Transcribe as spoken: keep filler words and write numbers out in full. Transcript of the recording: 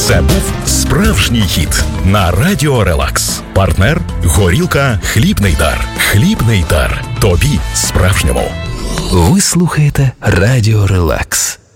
Це був справжній хіт на Радіо Релакс. Партнер – горілка «Хлібний дар». «Хлібний дар». Тобі справжньому. Ви слухаєте Радіо Релакс.